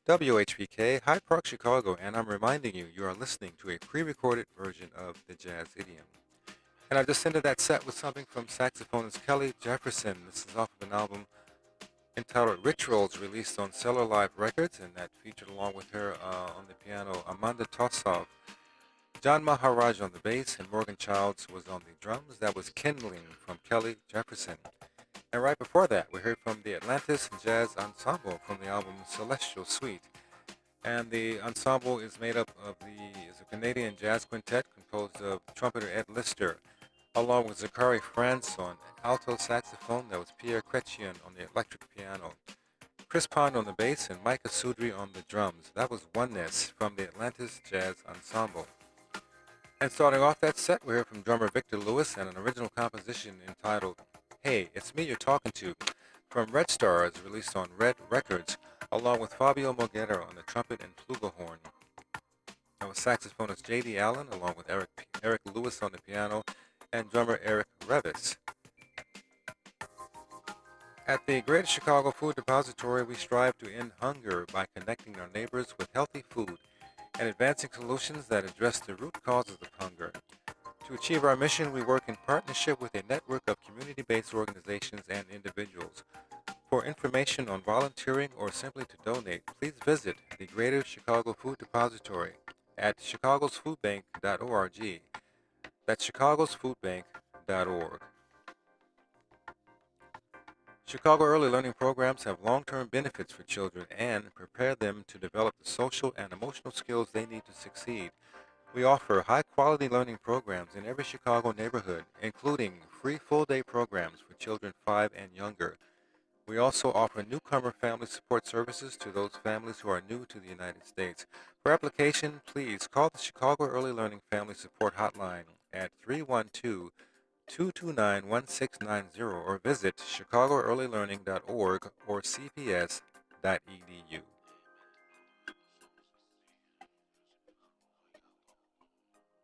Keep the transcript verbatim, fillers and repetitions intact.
W H P K, Hyde Park, Chicago, and I'm reminding you, you are listening to a pre-recorded version of the Jazz Idiom. And I just ended that set with something from saxophonist Kelly Jefferson. This is off of an album entitled Rituals, released on Cellar Live Records, and that featured along with her uh, on the piano Amanda Tossoff, John Maharaj on the bass, and Morgan Childs was on the drums. That was Kindling from Kelly Jefferson. And right before that, we heard from the Atlantis Jazz Ensemble from the album Celestial Suite. And the ensemble is made up of the is a Canadian jazz quintet composed of trumpeter Ed Lister, along with Zachary France on alto saxophone. That was Pierre Chrétien on the electric piano, Chris Pond on the bass, and Micah Soudry on the drums. That was Oneness from the Atlantis Jazz Ensemble. And starting off that set, we heard from drummer Victor Lewis and an original composition entitled Hey, It's Me You're Talking To from Red Stars, released on Red Records, along with Fabio Mogera on the trumpet and flugelhorn. That was saxophonist J D. Allen, along with Eric, Eric Lewis on the piano, and drummer Eric Revis. At the Greater Chicago Food Depository, we strive to end hunger by connecting our neighbors with healthy food and advancing solutions that address the root causes of hunger. To achieve our mission, we work in partnership with a network of community-based organizations and individuals. For information on volunteering or simply to donate, please visit the Greater Chicago Food Depository at chicagos food bank dot org. That's chicagos food bank dot org. Chicago Early Learning programs have long-term benefits for children and prepare them to develop the social and emotional skills they need to succeed. We offer high-quality learning programs in every Chicago neighborhood, including free full-day programs for children five and younger. We also offer newcomer family support services to those families who are new to the United States. For application, please call the Chicago Early Learning Family Support Hotline at three one two, two two nine, one six nine zero or visit chicago early learning dot org or c p s dot e